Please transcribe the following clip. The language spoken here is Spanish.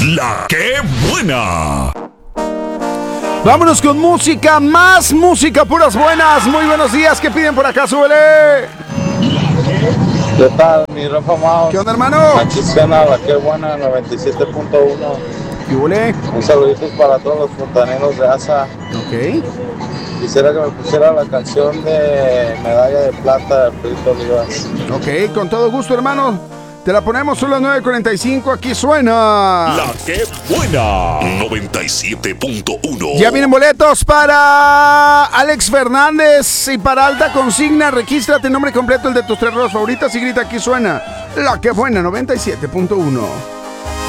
La que buena. Vámonos con música, más música, puras buenas. Muy buenos días, ¿qué piden por acá? ¡Súbele! ¿Qué tal, mi Rafa Maus? ¿Qué onda, hermano? Aquí suena la que buena 97.1. ¿Qué huele? Un saludito para todos los fontaneros de ASA. Ok. Quisiera que me pusiera la canción de Medalla de Plata de Alfredito Olivas. Ok, con todo gusto, hermano. Te la ponemos, son las 9:45, aquí suena. La que buena. 97.1. Ya vienen boletos para Alex Fernández y para Alta Consigna. Regístrate, nombre completo, el de tus 3 rolas favoritas y grita, aquí suena. La que buena, 97.1.